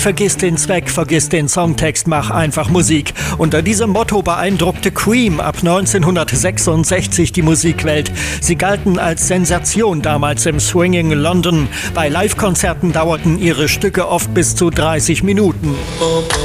Vergiss den Zweck, vergiss den Songtext, mach einfach Musik. Unter diesem Motto beeindruckte Cream ab 1966 die Musikwelt. Sie galten als Sensation damals im Swinging London. Bei Live-Konzerten dauerten ihre Stücke oft bis zu 30 Minuten.